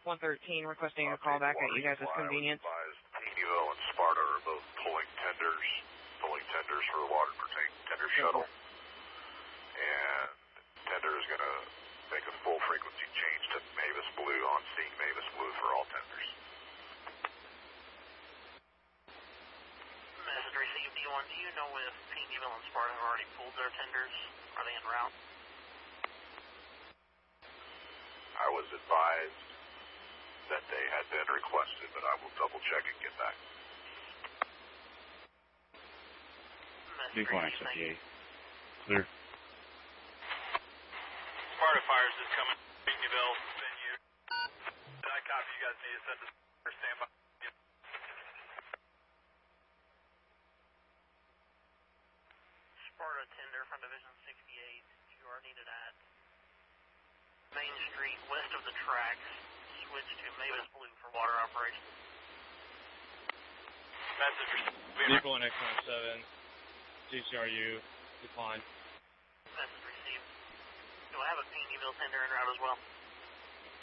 113 requesting a call back at you guys' convenience. Payneeville and Sparta are both pulling tenders for the water tender shuttle. And tender is going to make a full frequency change to Mavis Blue, on scene Mavis Blue for all tenders. Message received, D1. Do you know if Payneeville and Sparta have already pulled their tenders? Are they en route? I was advised that they had been requested, but I will double check and get back. Big one, XFTA. Clear. Sparta fires is coming. Payneeville, send you. I copy. You guys need to send us for standby. Sparta tender from Division 68. You are needed at Main Street, west of the tracks. Switch to Mavis Blue for water operations. Message Vehicle on X-17, CCRU, decline. Message received. Do I have a Payneeville tender en route as well?